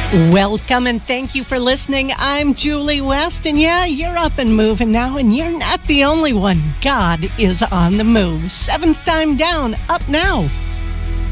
Welcome and thank you for listening. I'm Julie West, and yeah, you're up and moving now, and you're not the only one. God is on the move. Seventh time down, up now.